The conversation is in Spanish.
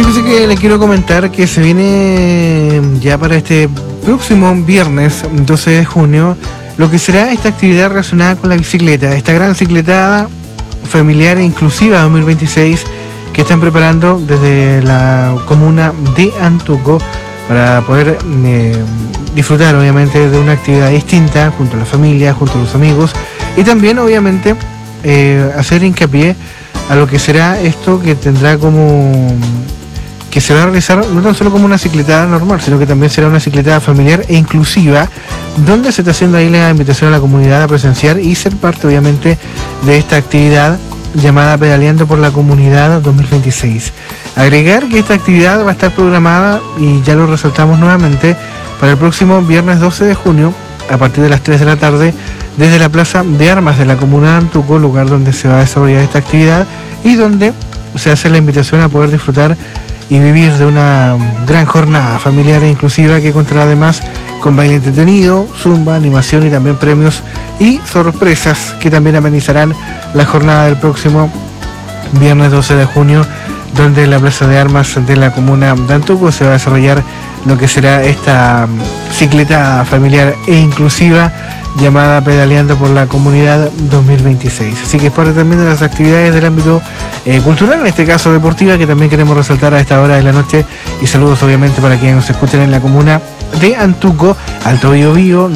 Fíjese que le quiero comentar que se viene ya para este próximo viernes 12 de junio lo que será esta actividad relacionada con la bicicleta, esta gran cicletada familiar e inclusiva 2026 que están preparando desde la comuna de Antuco para poder disfrutar obviamente de una actividad distinta junto a la familia, junto a los amigos y también obviamente hacer hincapié a lo que será esto que tendrá como que se va a realizar no tan solo como una cicletada normal, sino que también será una cicletada familiar e inclusiva, donde se está haciendo ahí la invitación a la comunidad a presenciar y ser parte obviamente de esta actividad llamada Pedaleando por la Comunidad 2026. Agregar que esta actividad va a estar programada, y ya lo resaltamos nuevamente, para el próximo viernes 12 de junio, a partir de las 3 de la tarde, desde la Plaza de Armas de la Comuna de Antuco, lugar donde se va a desarrollar esta actividad y donde se hace la invitación a poder disfrutar y vivir de una gran jornada familiar e inclusiva que contará además con baile entretenido, zumba, animación y también premios y sorpresas que también amenizarán la jornada del próximo viernes 12 de junio, donde en la Plaza de Armas de la Comuna de Antuco se va a desarrollar lo que será esta cicletada familiar e inclusiva llamada Pedaleando por la Comunidad 2026. Así que es parte también de las actividades del ámbito cultural, en este caso deportiva, que también queremos resaltar a esta hora de la noche. Y saludos obviamente para quienes nos escuchan en la comuna de Antuco, Alto Biobío,